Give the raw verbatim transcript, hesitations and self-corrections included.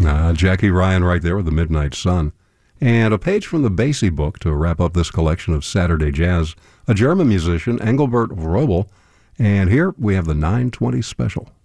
Uh, Jackie Ryan right there with The Midnight Sun. And a page from the Basie book to wrap up this collection of Saturday Jazz, a German musician, Engelbert Vrobel. And here we have the nine twenty Special.